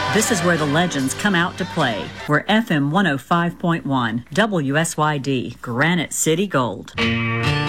This is where the legends come out to play. We're FM 105.1, WSYD, Granite City Gold.